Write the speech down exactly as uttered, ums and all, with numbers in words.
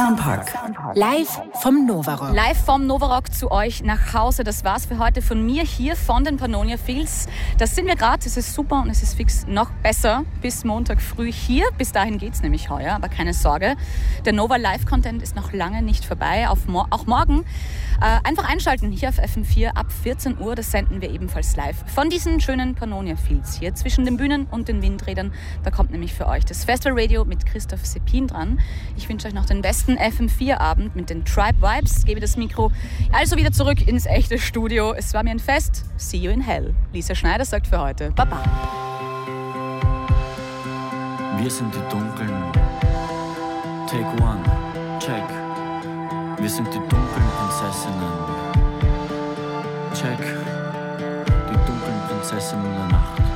Soundpark. Live vom Novarock. Live vom Novarock zu euch nach Hause. Das war's für heute von mir hier von den Pannonia Fields. Das sind wir gerade. Es ist super und es ist fix noch besser. Bis Montag früh hier. Bis dahin geht's nämlich heuer, aber keine Sorge. Der Nova Live-Content ist noch lange nicht vorbei. Auf mo- auch morgen äh, einfach einschalten hier auf F M vier ab vierzehn Uhr. Das senden wir ebenfalls live von diesen schönen Pannonia Fields hier zwischen den Bühnen und den Windrädern. Da kommt nämlich für euch das Festival Radio mit Christoph Seppin dran. Ich wünsche euch noch den besten F M vier Abend mit den Tribe Vibes. Gebe das Mikro also wieder zurück ins echte Studio. Es war mir ein Fest. See you in hell. Lisa Schneider sagt für heute Baba. Wir sind die Dunkeln. Take one. Check. Wir sind die dunklen Prinzessinnen. Check. Die dunklen Prinzessinnen der Nacht.